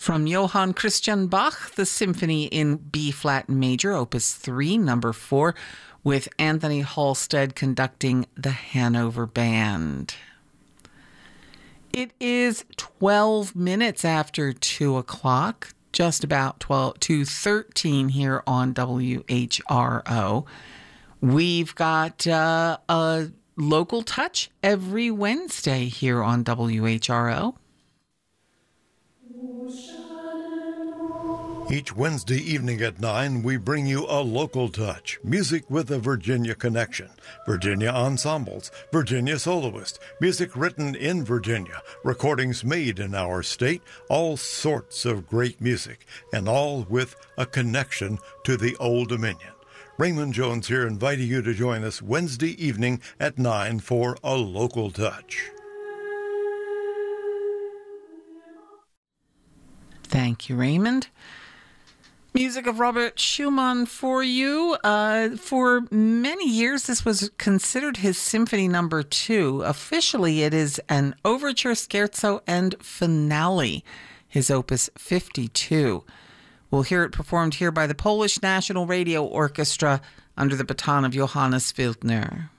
From Johann Christian Bach, the Symphony in B-flat major, Opus 3, number 4, with Anthony Halstead conducting the Hanover Band. It is 12 minutes after 2 o'clock, just about 2:13 here on WHRO. We've got a local touch every Wednesday here on WHRO. Each Wednesday evening at 9, we bring you a local touch, music with a Virginia connection, Virginia ensembles, Virginia soloists, music written in Virginia, recordings made in our state, all sorts of great music, and all with a connection to the Old Dominion. Raymond Jones here, inviting you to join us Wednesday evening at 9 for a local touch. Thank you, Raymond. Music of Robert Schumann for you. For many years, this was considered his Symphony Number 2. Officially, it is an overture, scherzo, and finale, his Opus 52. We'll hear it performed here by the Polish National Radio Orchestra under the baton of Johannes Wildner.